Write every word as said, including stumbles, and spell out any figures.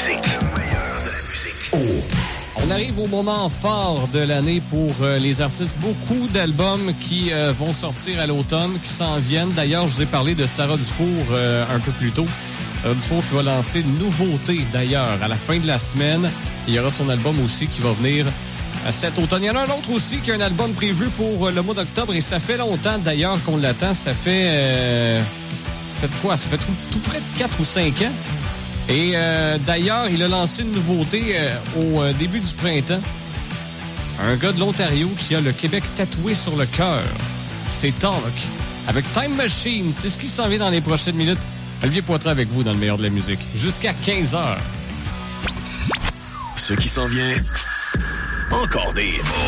musique. Le meilleur de la musique. Oh. On arrive au moment fort de l'année pour euh, les artistes. Beaucoup d'albums qui euh, vont sortir à l'automne, qui s'en viennent. D'ailleurs, je vous ai parlé de Sarah Dufour euh, un peu plus tôt. Sarah Dufour qui va lancer une nouveauté, d'ailleurs, à la fin de la semaine. Il y aura son album aussi qui va venir euh, cet automne. Il y en a un autre aussi qui a un album prévu pour euh, le mois d'octobre. Et ça fait longtemps, d'ailleurs, qu'on l'attend. Ça fait... Euh, ça fait quoi? Ça fait tout, tout près de quatre ou cinq ans. Et euh, d'ailleurs, il a lancé une nouveauté euh, au euh, début du printemps. Un gars de l'Ontario qui a le Québec tatoué sur le cœur. C'est Talk. Avec Time Machine, c'est ce qui s'en vient dans les prochaines minutes. Olivier Poitras avec vous dans le meilleur de la musique. Jusqu'à quinze heures. Ce qui s'en vient, encore des...